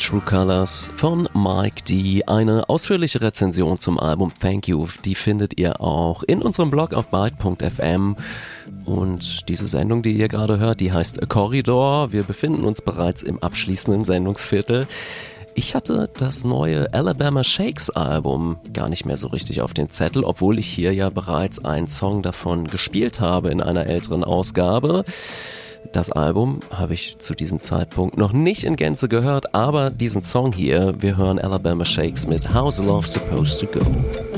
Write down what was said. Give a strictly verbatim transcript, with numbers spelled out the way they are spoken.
True Colors von Mike D. Eine ausführliche Rezension zum Album Thank You, die findet ihr auch in unserem Blog auf byte punkt f m. Und diese Sendung, die ihr gerade hört, die heißt Corridor. Wir befinden uns bereits im abschließenden Sendungsviertel. Ich hatte das neue Alabama Shakes Album gar nicht mehr so richtig auf den Zettel, obwohl ich hier ja bereits einen Song davon gespielt habe in einer älteren Ausgabe. Das Album habe ich zu diesem Zeitpunkt noch nicht in Gänze gehört, aber diesen Song hier, wir hören Alabama Shakes mit How's Love Supposed to Go?